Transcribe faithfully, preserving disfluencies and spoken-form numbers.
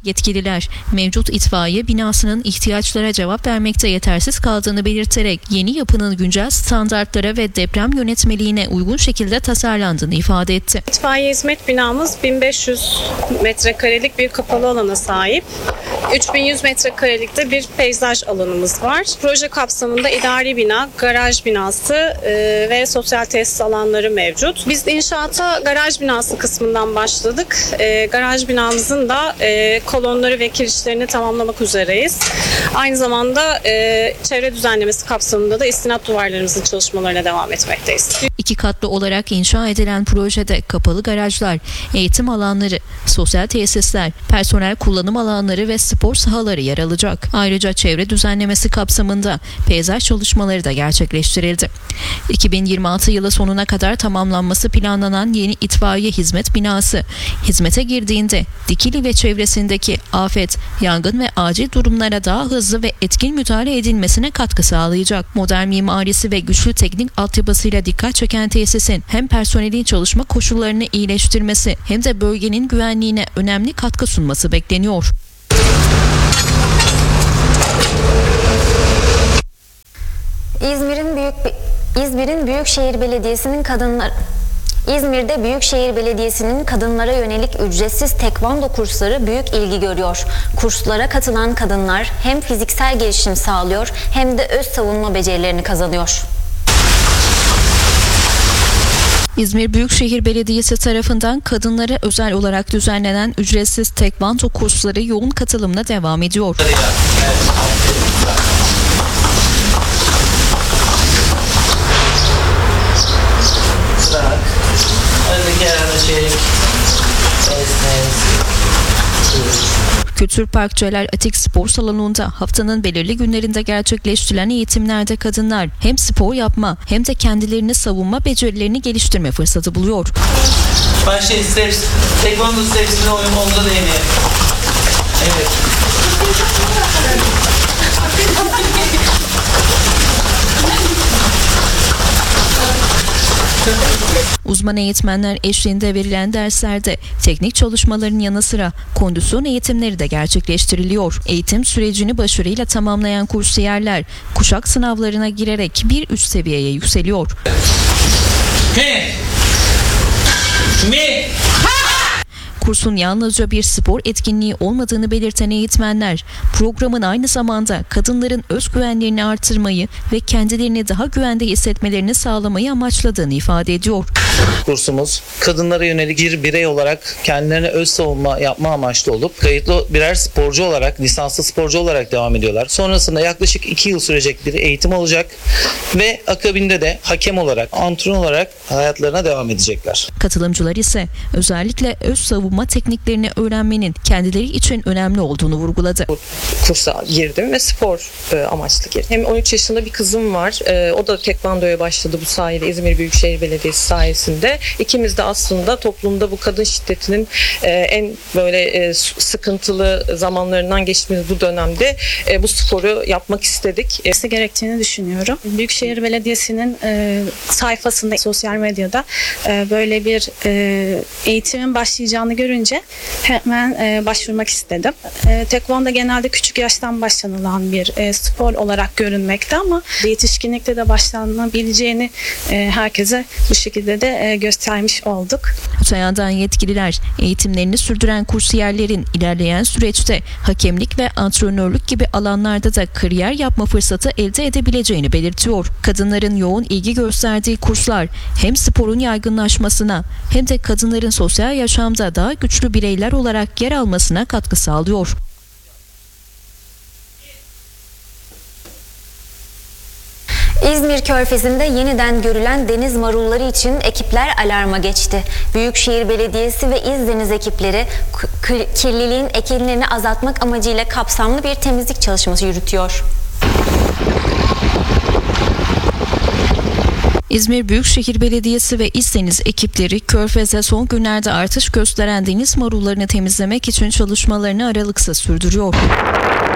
Yetkililer mevcut itfaiye binasının ihtiyaçlara cevap vermekte yetersiz kaldığını belirterek yeni yapının güncel standartlara ve deprem yönetmeliğine uygun şekilde tasarlandığını ifade etti. İtfaiye hizmet binamız bin beş yüz metrekarelik bir kapalı alana sahip. üç bin yüz metrekarelikte bir peyzaj alanımız var. Proje kapsamında idari bina, garaj binası e, ve sosyal tesis alanları mevcut. Biz inşaata garaj binası kısmından başladık. E, garaj binamızın da e, kolonları ve kirişlerini tamamlamak üzereyiz. Aynı zamanda e, çevre düzenlemesi kapsamında da istinat duvarlarımızın çalışmalarına devam etmekteyiz. İki katlı olarak inşa edilen projede kapalı garajlar, eğitim alanları, sosyal tesisler, personel kullanım alanları ve spor sahaları yer alacak. Ayrıca çevre düzenlemesi kapsamında peyzaj çalışmaları da gerçekleştirildi. iki bin yirmi altı yılı sonuna kadar tamamlanması planlanan yeni itfaiye hizmet binası, hizmete girdiğinde Dikili ve çevresindeki afet, yangın ve acil durumlara daha hızlı ve etkin müdahale edilmesine katkı sağlayacak. Modern mimarisi ve güçlü teknik altyapısıyla dikkat çeken tesisin hem personelin çalışma koşullarını iyileştirmesi hem de bölgenin güvenliğine önemli katkı sunması bekleniyor. İzmir'in büyük İzmir'in Büyükşehir Belediyesi'nin kadınlar İzmir'de Büyükşehir Belediyesi'nin kadınlara yönelik ücretsiz tekvando kursları büyük ilgi görüyor. Kurslara katılan kadınlar hem fiziksel gelişim sağlıyor hem de öz savunma becerilerini kazanıyor. İzmir Büyükşehir Belediyesi tarafından kadınlara özel olarak düzenlenen ücretsiz tekvando kursları yoğun katılımla devam ediyor. Kültür Park Celal Atik Spor Salonu'nda haftanın belirli günlerinde gerçekleştirilen eğitimlerde kadınlar hem spor yapma hem de kendilerini savunma becerilerini geliştirme fırsatı buluyor. Başlayın steps. Tekvando steps'ine oyun omza değmeyin. Evet. Uzman eğitmenler eşliğinde verilen derslerde teknik çalışmaların yanı sıra kondisyon eğitimleri de gerçekleştiriliyor. Eğitim sürecini başarıyla tamamlayan kursiyerler kuşak sınavlarına girerek bir üst seviyeye yükseliyor. He. Mi. Kursun yalnızca bir spor etkinliği olmadığını belirten eğitmenler, programın aynı zamanda kadınların özgüvenlerini artırmayı ve kendilerini daha güvende hissetmelerini sağlamayı amaçladığını ifade ediyor. Kursumuz kadınlara yönelik bir birey olarak kendilerine öz savunma yapma amaçlı olup kayıtlı birer sporcu olarak, lisanslı sporcu olarak devam ediyorlar. Sonrasında yaklaşık iki yıl sürecek bir eğitim olacak ve akabinde de hakem olarak, antrenör olarak hayatlarına devam edecekler. Katılımcılar ise özellikle öz savunma tekniklerini öğrenmenin kendileri için önemli olduğunu vurguladı. Bu kursa girdim ve spor e, amaçlı girdim. Hem on üç yaşında bir kızım var. E, o da tekvandoya başladı bu sayede İzmir Büyükşehir Belediyesi sayesinde. İkimiz de aslında toplumda bu kadın şiddetinin e, en böyle e, sıkıntılı zamanlarından geçtiğimiz bu dönemde e, bu sporu yapmak istedik. E, gerektiğini düşünüyorum. Büyükşehir Belediyesi'nin e, sayfasında, sosyal medyada e, böyle bir e, eğitimin başlayacağını görünce hemen e, başvurmak istedim. E, tekvando genelde küçük yaştan başlanılan bir e, spor olarak görünmekte ama yetişkinlikte de başlanabileceğini e, herkese bu şekilde de e, göstermiş olduk. Öte yandan yetkililer eğitimlerini sürdüren kursiyerlerin ilerleyen süreçte hakemlik ve antrenörlük gibi alanlarda da kariyer yapma fırsatı elde edebileceğini belirtiyor. Kadınların yoğun ilgi gösterdiği kurslar hem sporun yaygınlaşmasına hem de kadınların sosyal yaşamda daha güçlü bireyler olarak yer almasına katkı sağlıyor. İzmir Körfezi'nde yeniden görülen deniz marulları için ekipler alarma geçti. Büyükşehir Belediyesi ve İzdeniz ekipleri kirliliğin ekinlerini azaltmak amacıyla kapsamlı bir temizlik çalışması yürütüyor. İzmir Büyükşehir Belediyesi ve İzdeniz ekipleri Körfez'de son günlerde artış gösteren deniz marullarını temizlemek için çalışmalarını aralıksız sürdürüyor.